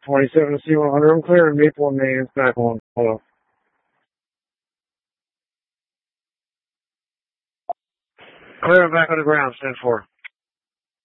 27 to C100. I'm clearing Maple and Maine. It's back on. Hello. Clear back on the ground. Stand 4.